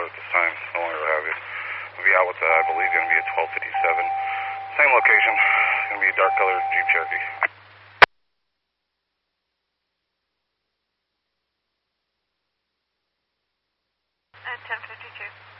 caller at this time. No longer have you. We'll be out with, I believe, going to be a 1257. Same location. Going to be a dark colored Jeep Cherokee. 1052.